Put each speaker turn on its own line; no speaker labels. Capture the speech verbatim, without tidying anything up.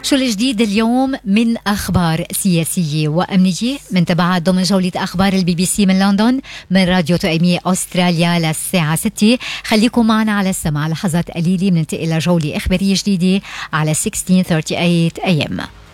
شو الجديد اليوم من أخبار سياسية وأمنية من تبعات ضمن جولة أخبار البي بي سي من لندن من راديو تؤمية أستراليا للساعة ستة. خليكم معنا على السماع لحظات قليلة بننتقل لجولة إخبارية جديدة على ستة عشر ثلاثة وثلاثين إيه إم.